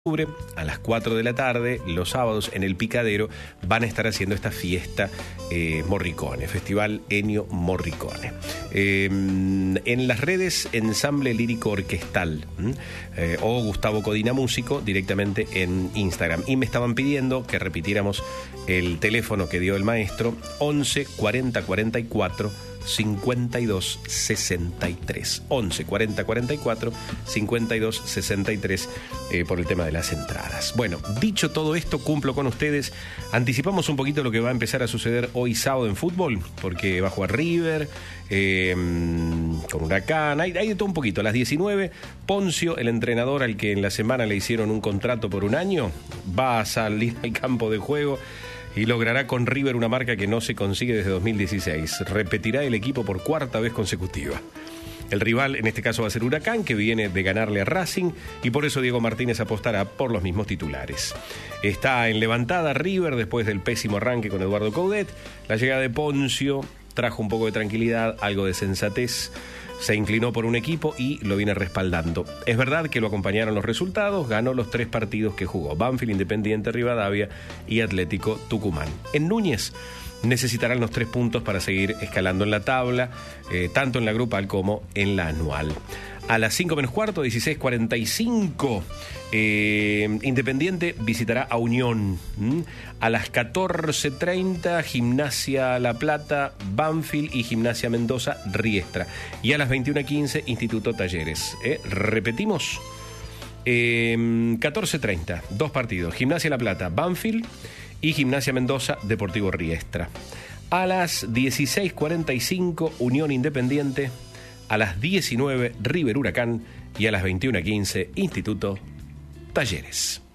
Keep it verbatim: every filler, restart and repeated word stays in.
A las cuatro de la tarde, los sábados en el Picadero, van a estar haciendo esta fiesta eh, Morricone, Festival Ennio Morricone. Eh, en las redes, Ensamble Lírico Orquestal eh, o Gustavo Codina Músico, directamente en Instagram. Y me estaban pidiendo que repitiéramos el teléfono que dio el maestro, once cuarenta cuarenta y cuatro cincuenta y dos sesenta y tres. once cuarenta cuarenta y cuatro cincuenta y dos sesenta y tres eh, por el tema de las entradas. Bueno, dicho todo esto, cumplo con ustedes. Anticipamos un poquito lo que va a empezar a suceder hoy sábado en fútbol, porque va a jugar River eh, con Huracán, hay, hay de todo un poquito. A las diecinueve, Poncio, el entrenador al que en la semana le hicieron un contrato por un año, va a salir al campo de juego y logrará con River una marca que no se consigue desde dos mil dieciséis. Repetirá el equipo por cuarta vez consecutiva. El rival en este caso va a ser Huracán, que viene de ganarle a Racing, y por eso Diego Martínez apostará por los mismos titulares. Está en levantada River después del pésimo arranque con Eduardo Coudet. La llegada de Poncio trajo un poco de tranquilidad, algo de sensatez. Se inclinó por un equipo y lo viene respaldando. Es verdad que lo acompañaron los resultados, ganó los tres partidos que jugó: Banfield, Independiente Rivadavia y Atlético Tucumán. En Núñez necesitarán los tres puntos para seguir escalando en la tabla, eh, tanto en la grupal como en la anual. A las cinco menos cuarto, dieciséis cuarenta y cinco, eh, Independiente visitará a Unión. ¿Mm? A las catorce treinta, Gimnasia La Plata, Banfield, y Gimnasia Mendoza, Riestra. Y a las veintiuno quince, Instituto Talleres. ¿Eh? Repetimos, eh, catorce treinta, dos partidos: Gimnasia La Plata, Banfield, y Gimnasia Mendoza, Deportivo Riestra. A las dieciséis cuarenta y cinco, Unión Independiente. A las diecinueve, River Huracán, y a las veintiuno quince, Instituto Talleres.